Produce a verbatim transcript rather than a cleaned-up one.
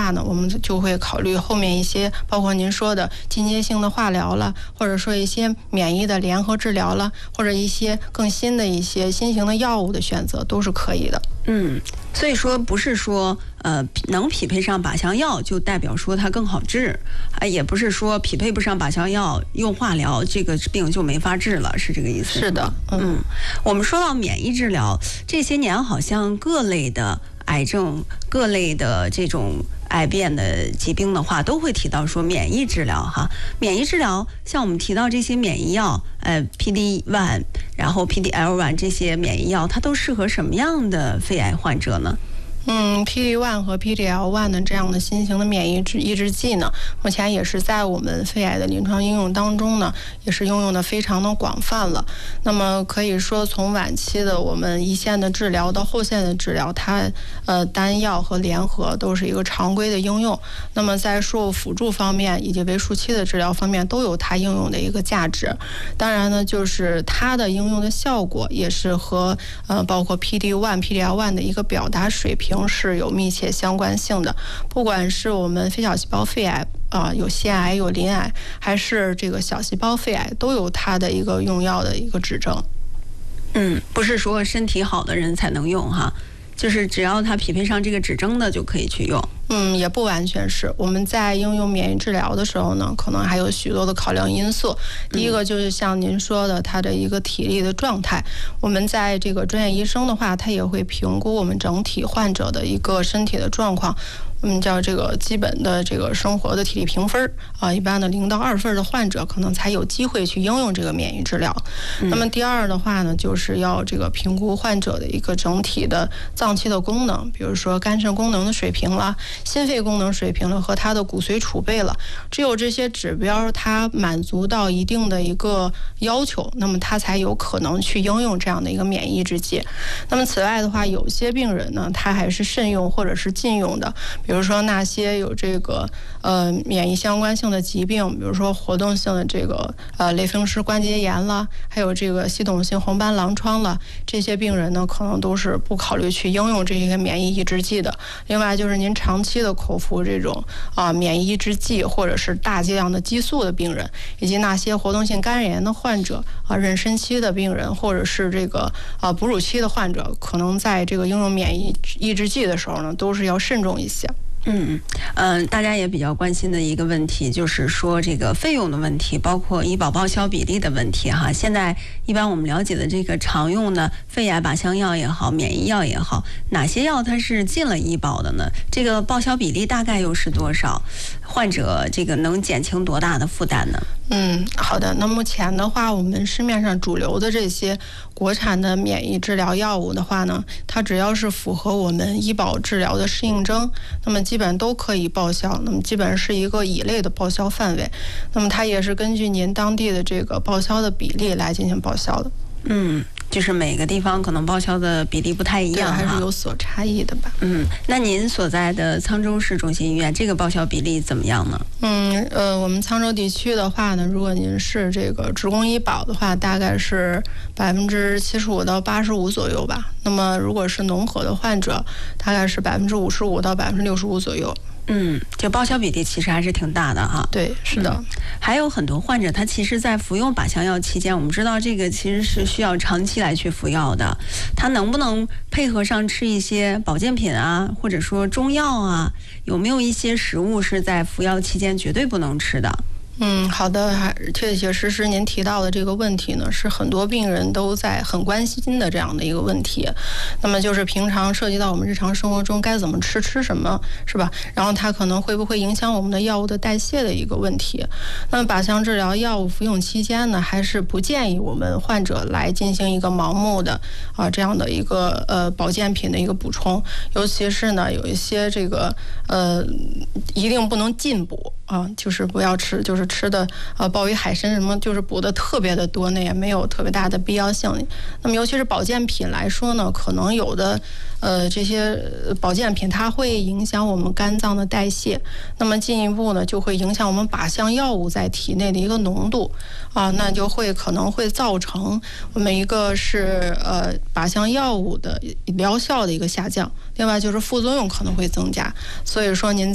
话呢，我们就会考虑后面一些，包括您说的间接性的化疗了，或者说一些免疫的联合治疗了，或者一些更新的一些新型的药物的选择都是可以的。 嗯，所以说不是说呃能匹配上靶向药就代表说它更好治，啊，也不是说匹配不上靶向药用化疗这个病就没法治了，是这个意思？ 是的，嗯， 嗯，我们说到免疫治疗，这些年好像各类的癌症、各类的这种癌变的疾病的话，都会提到说免疫治疗哈。免疫治疗，像我们提到这些免疫药，呃 ，P D 一，然后 P D L 一这些免疫药，它都适合什么样的肺癌患者呢？ 嗯 ，P D 一 和 P D L 一 的这样的新型的免疫抑制剂呢，目前也是在我们肺癌的临床应用当中呢，也是应用的非常的广泛了。那么可以说，从晚期的我们一线的治疗到后线的治疗，它呃单药和联合都是一个常规的应用。那么在术后辅助方面以及为术期的治疗方面，都有它应用的一个价值。当然呢，就是它的应用的效果也是和呃包括 P D 一、P D L 一 的一个表达水平是有密切相关性的。不管是我们非小细胞肺癌啊、呃，有腺癌有鳞癌，还是这个小细胞肺癌，都有它的一个用药的一个指征。 嗯，不是说身体好的人才能用哈，就是只要它匹配上这个指征的就可以去用。 嗯，也不完全是。我们在应用免疫治疗的时候呢，可能还有许多的考量因素。第一个就是像您说的，他的一个体力的状态。我们在这个专业医生的话，他也会评估我们整体患者的一个身体的状况。我们叫这个基本的这个生活的体力评分啊，一般的零到二分的患者可能才有机会去应用这个免疫治疗。嗯、那么第二的话呢，就是要这个评估患者的一个整体的脏器的功能，比如说肝肾功能的水平啦。心肺功能水平了和它的骨髓储备了，只有这些指标它满足到一定的一个要求，那么它才有可能去应用这样的一个免疫抑制剂。那么此外的话，有些病人呢，他还是慎用或者是禁用的，比如说那些有这个呃免疫相关性的疾病，比如说活动性的这个呃类风湿关节炎啦，还有这个系统性红斑狼疮了，这些病人呢，可能都是不考虑去应用这些免疫抑制剂的。另外就是您长期的口服这种啊免疫抑制剂或者是大剂量的激素的病人，以及那些活动性肝炎的患者啊、妊娠期的病人，或者是这个啊哺乳期的患者，可能在这个应用免疫抑制剂的时候呢，都是要慎重一些。 嗯嗯、呃，大家也比较关心的一个问题就是说这个费用的问题，包括医保报销比例的问题哈。现在一般我们了解的这个常用的肺癌靶向药也好，免疫药也好，哪些药它是进了医保的呢？这个报销比例大概又是多少？患者这个能减轻多大的负担呢？ 嗯，好的。那目前的话，我们市面上主流的这些国产的免疫治疗药物的话呢，它只要是符合我们医保治疗的适应症，那么基本都可以报销。那么基本是一个乙类的报销范围。那么它也是根据您当地的这个报销的比例来进行报销的。 嗯，就是每个地方可能报销的比例不太一样， 还是有所差异的吧。 嗯，那您所在的沧州市中心医院这个报销比例怎么样呢？ 嗯，呃，我们沧州地区的话呢，如果您是这个职工医保的话，大概是百分之七十五到八十五左右吧。那么如果是农合的患者，大概是百分之五十五到百分之六十五左右。 嗯，这报销比例其实还是挺大的哈。 对，是的、嗯。 还有很多患者，他其实在服用靶向药期间，我们知道这个其实是需要长期来去服药的。他能不能配合上吃一些保健品啊，或者说中药啊？有没有一些食物是在服药期间绝对不能吃的？ 嗯，好的，还确确实实您提到的这个问题呢，是很多病人都在很关心的这样的一个问题。那么就是平常涉及到我们日常生活中该怎么吃，吃什么，是吧？然后它可能会不会影响我们的药物的代谢的一个问题。那么靶向治疗药物服用期间呢，还是不建议我们患者来进行一个盲目的啊这样的一个呃保健品的一个补充，尤其是呢有一些这个呃一定不能进补啊，就是不要吃，就是吃的呃鲍鱼海参什么，就是补的特别的多，那也没有特别大的必要性。那么尤其是保健品来说呢，可能有的呃这些保健品它会影响我们肝脏的代谢，那么进一步呢就会影响我们靶向药物在体内的一个浓度啊，那就会可能会造成我们一个是呃靶向药物的疗效的一个下降，另外就是副作用可能会增加。所以说您